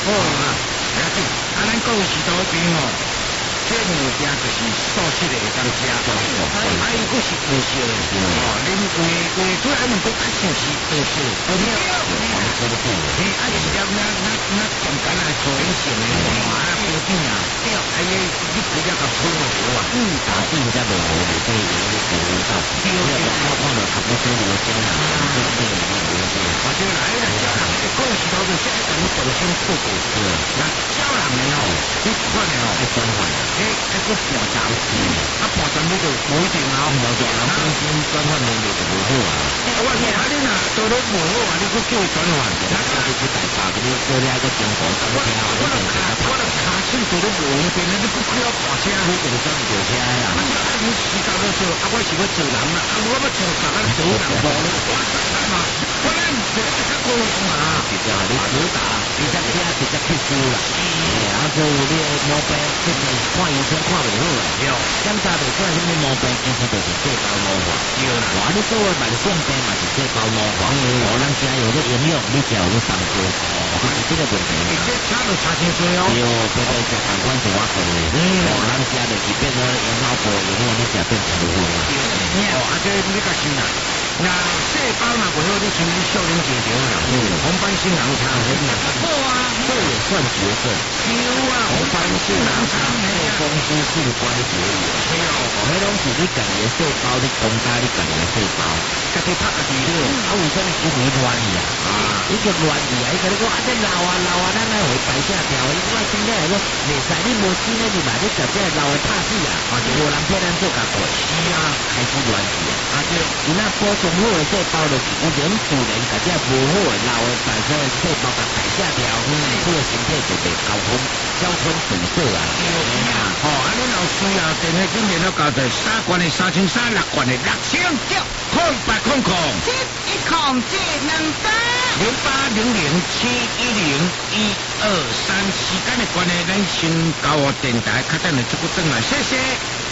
哦啊，不要紧，啊，咱讲是多边哦。这物件就是素质的当家，还有个是高烧的，哦，恁为主要问讲啊，是不是高烧？对，啊，是了那中间啊，可能性的，啊，标准啊，对，哎呀，你不要个错误啊， 打定在落雨里对有的鼓舞到，我看到他不说罗江啊，就是或者来个胶囊，讲是到就现在等于重新复古，那胶囊的哦，你看的哦， 转换。 那个破绽，啊破绽你就无一定啊， 无错，人本身转换能力就无好啊。 我听啊，你若做得无好啊，你去叫伊转换， 那就去大把嗰啲做呢一個中國咁嘅啊， 我就卡手做得无边，你不需要大车， 你就轉唔到車啊。 啊，你時間都做，啊，我是要做人啊，我要做啥啊？做人無你我嘛，我咧唔做一個工嘛。 就係你主打，你只車直接去輸啦。然後做你毛病，即係看醫生看唔好啦。檢查到出來啲毛病，其實就是細胞老化。哇！你所謂慢性病嘛是細胞老化，可能食有啲營養，你食有啲三高，就是這個問題。 這差就差真多哦。 有，別個食飯館做啊佢，可能食就是變咗養老部，有啲你食變長毛啦。 哦，啊這你個是啦。那細胞若不好，你像你少年正常啦，紅斑性狼瘡嗰啲啊，好啊， 這也算絕症。 有啊，紅斑性狼瘡， 風濕性關節炎，迄攏是你家己的細胞，你攻擊你家己的細胞， 家己拍家己了， 啊為什麼因為亂去啊？伊就亂去啊！伊甲你講啊，這老啊，咱來回排下條，伊我身體來講，袂使你無錢咧，你嘛你食這老的拍死啊！無人替咱做甲過，是啊，開始亂去啊！啊，這伊那補充好的細胞就是有種自然甲這無好的老的產生的細胞甲排下條，這個身體就袂交通堵塞啊！ 哦，啊，你老師啊，電話今年都交在3關的3,300，6關的6,000，空白空空，710這28007101234，時間的關係，咱先交我電台，較等下就不轉來，謝謝。